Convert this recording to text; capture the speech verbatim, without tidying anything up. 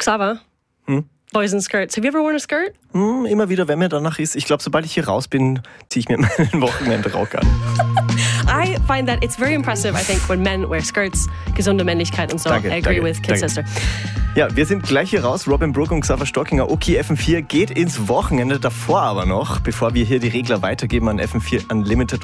Xaver, hm? Boys in skirts. Have you ever worn a skirt? Hm, immer wieder, wenn mir danach ist. Ich glaube, sobald ich hier raus bin, ziehe ich mir meinen Wochenendrock an. I find that it's very impressive, I think, when men wear skirts. Gesunde Männlichkeit und so. Danke, I agree danke, with Kid danke. Sister. Ja, wir sind gleich hier raus. Robin Brook und Xaver Stockinger. OK, F M vier geht ins Wochenende. Davor aber noch, bevor wir hier die Regler weitergeben an F M vier Unlimited